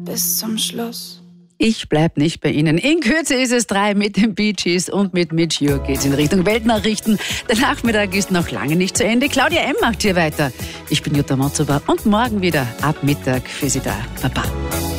bis zum Schluss. Ich bleib nicht bei Ihnen. In Kürze ist es 3 mit den Bee Gees und mit Mitch Ure geht's in Richtung Weltnachrichten. Der Nachmittag ist noch lange nicht zu Ende. Claudia M. macht hier weiter. Ich bin Jutta Motzober und morgen wieder ab Mittag für Sie da. Baba.